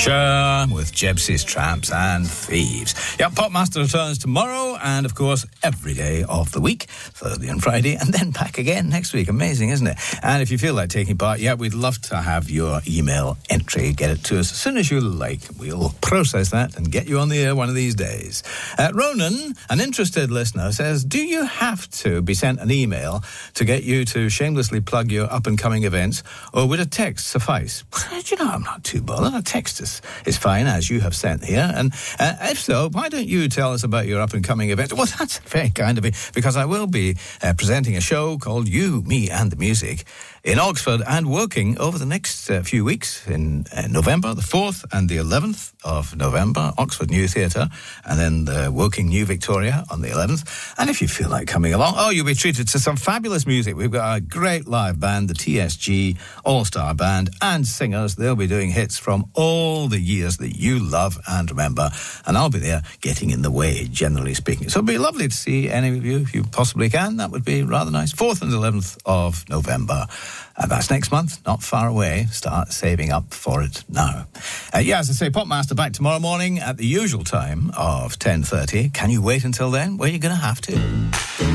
Cher with Gypsies, Tramps and Thieves. Yeah, Popmaster returns tomorrow and, of course, every day of the week, Thursday and Friday, and then back again next week. Amazing, isn't it? And if you feel like taking part, yeah, we'd love to have your email entry. Get it to us as soon as you like. We'll process that and get you on the air one of these days. Ronan, an interested listener, says, do you have to be sent an email to get you to shamelessly plug your up-and-coming events, or would a text suffice? You know, I'm not too bothered. A text is fine, as you have sent here. And if so, why don't you tell us about your up-and-coming event? Well, that's very kind of you, because I will be presenting a show called You, Me and the Music in Oxford and Woking over the next few weeks in November, the 4th and the 11th of November, Oxford New Theatre, and then the Woking New Victoria on the 11th. And if you feel like coming along, you'll be treated to some fabulous music. We've got a great live band, the TSG All-Star Band, and singers. They'll be doing hits from all the years that you love and remember. And I'll be there getting in the way, generally speaking. So it'd be lovely to see any of you, if you possibly can. That would be rather nice. 4th and 11th of November. And that's next month, not far away. Start saving up for it now. Yeah, as I say, Popmaster back tomorrow morning at the usual time of 10:30. Can you wait until then? Well, you're going to have to.